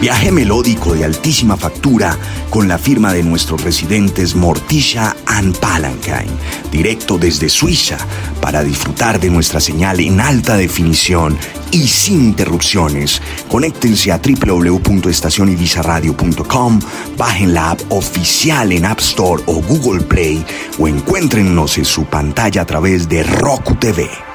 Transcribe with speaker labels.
Speaker 1: Viaje melódico de altísima factura con la firma de nuestros residentes Morticia and Palanquine, directo desde Suiza para disfrutar de nuestra señal en alta definición y sin interrupciones. Conéctense a www.estacionibizaradio.com, bajen la app oficial en App Store o Google Play o encuéntrennos en su pantalla a través de Roku TV.